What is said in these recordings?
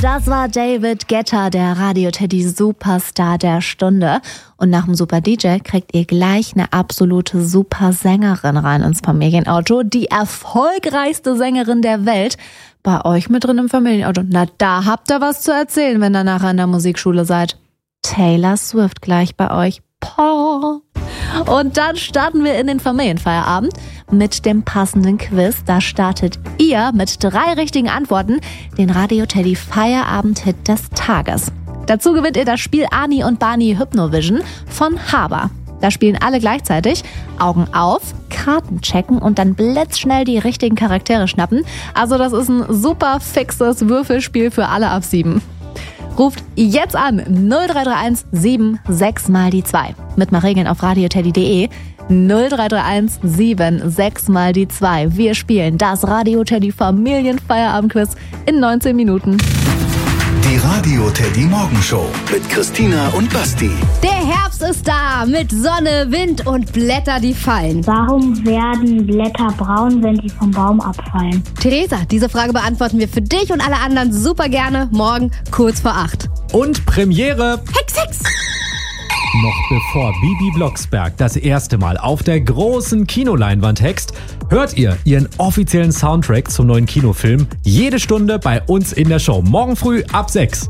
Das war David Guetta, der Radio Teddy Superstar der Stunde. Und nach dem Super DJ kriegt ihr gleich eine absolute Super Sängerin rein ins Familienauto. Die erfolgreichste Sängerin der Welt. Bei euch mit drin im Familienauto. Na, da habt ihr was zu erzählen, wenn ihr nachher in der Musikschule seid. Taylor Swift gleich bei euch. Poh. Und dann starten wir in den Familienfeierabend mit dem passenden Quiz. Da startet ihr mit 3 richtigen Antworten den Radio Teddy Feierabend-Hit des Tages. Dazu gewinnt ihr das Spiel Ani und Barney Hypnovision von Haber. Da spielen alle gleichzeitig, Augen auf, Karten checken und dann blitzschnell die richtigen Charaktere schnappen. Also das ist ein super fixes Würfelspiel für alle ab 7. Ruft jetzt an 0331 76 mal die 2. Mit mal Regeln auf radioteddy.de 0331 76 mal die 2. Wir spielen das Radio Teddy Familienfeierabendquiz in 19 Minuten. Die Radio Teddy Morgenshow mit Christina und Basti. Der Herbst ist da mit Sonne, Wind und Blätter, die fallen. Warum werden Blätter braun, wenn sie vom Baum abfallen? Theresa, diese Frage beantworten wir für dich und alle anderen super gerne morgen kurz vor 8. Und Premiere. Hex! Noch bevor Bibi Blocksberg das erste Mal auf der großen Kinoleinwand hext, hört ihr ihren offiziellen Soundtrack zum neuen Kinofilm jede Stunde bei uns in der Show. Morgen früh ab 6.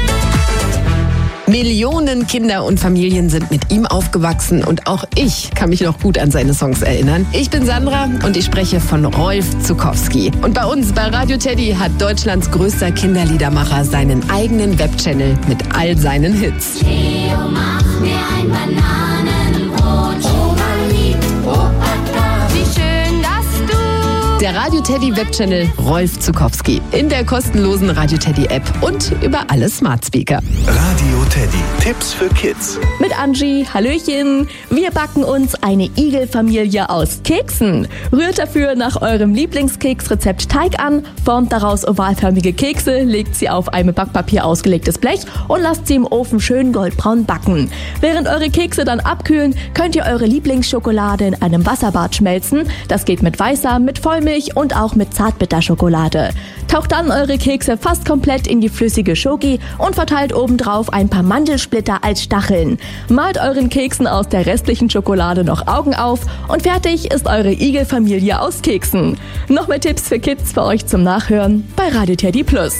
Millionen Kinder und Familien sind mit ihm aufgewachsen und auch ich kann mich noch gut an seine Songs erinnern. Ich bin Sandra und ich spreche von Rolf Zuckowski. Und bei uns bei Radio Teddy hat Deutschlands größter Kinderliedermacher seinen eigenen Webchannel mit all seinen Hits. Theo, mach mir ein Bananenbrot. Oma liebt Opa. Wie schön, dass du... Der Radio Teddy Webchannel Rolf Zuckowski in der kostenlosen Radio Teddy App und über alle Smart Speaker. Radio Teddy. Tipps für Kids. Mit Angie, Hallöchen. Wir backen uns eine Igelfamilie aus Keksen. Rührt dafür nach eurem Lieblingskeksrezept Teig an, formt daraus ovalförmige Kekse, legt sie auf ein mit Backpapier ausgelegtes Blech und lasst sie im Ofen schön goldbraun backen. Während eure Kekse dann abkühlen, könnt ihr eure Lieblingsschokolade in einem Wasserbad schmelzen. Das geht mit weißer, mit Vollmilch und auch mit Zartbitterschokolade. Taucht dann eure Kekse fast komplett in die flüssige Schoki und verteilt obendrauf ein paar Mandelsplitter als Stacheln. Malt euren Keksen aus der restlichen Schokolade noch Augen auf und fertig ist eure Igelfamilie aus Keksen. Noch mehr Tipps für Kids für euch zum Nachhören bei Radio Teddy Plus.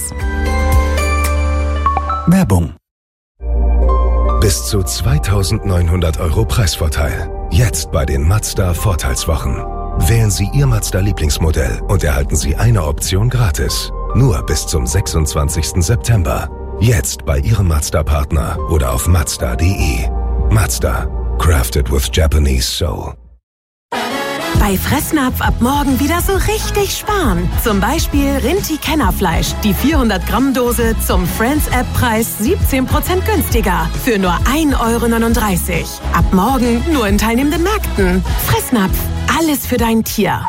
Werbung. Bis zu 2.900 € Preisvorteil. Jetzt bei den Mazda Vorteilswochen. Wählen Sie Ihr Mazda-Lieblingsmodell und erhalten Sie eine Option gratis. Nur bis zum 26. September. Jetzt bei Ihrem Mazda-Partner oder auf Mazda.de. Mazda. Crafted with Japanese Soul. Bei Fressnapf ab morgen wieder so richtig sparen. Zum Beispiel Rinti-Kennerfleisch. Die 400-Gramm-Dose zum Friends-App-Preis 17% günstiger. Für nur 1,39 €. Ab morgen nur in teilnehmenden Märkten. Fressnapf. Alles für dein Tier.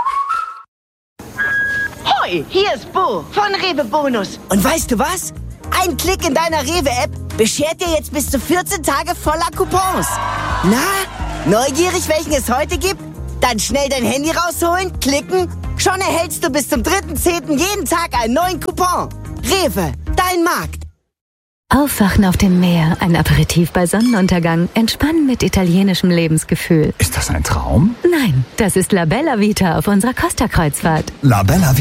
Hoi, hier ist Bo von Rewe Bonus. Und weißt du was? Ein Klick in deiner Rewe-App beschert dir jetzt bis zu 14 Tage voller Coupons. Na, neugierig, welchen es heute gibt? Dann schnell dein Handy rausholen, klicken. Schon erhältst du bis zum 3.10. jeden Tag einen neuen Coupon. Rewe, dein Markt. Aufwachen auf dem Meer, ein Aperitif bei Sonnenuntergang, entspannen mit italienischem Lebensgefühl. Ist das ein Traum? Nein, das ist La Bella Vita auf unserer Costa-Kreuzfahrt. La Bella Vita.